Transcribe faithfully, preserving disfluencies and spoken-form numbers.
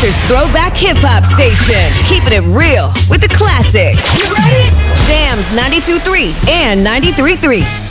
Lancaster's throwback hip-hop station. Keeping it real with the classics. You ready? Jams ninety-two point three and ninety-three point three.